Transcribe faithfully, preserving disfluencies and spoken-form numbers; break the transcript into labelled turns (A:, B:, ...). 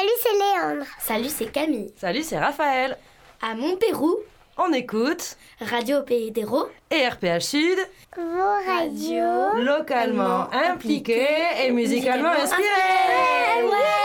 A: Salut, c'est Léandre.
B: Salut, c'est Camille.
C: Salut, c'est Raphaël.
B: À Montpérou,
C: on écoute
B: Radio Pays d'Hérault
C: et R P H Sud,
A: vos radios
C: localement impliquées et musicalement inspirées.
B: Ouais, ouais.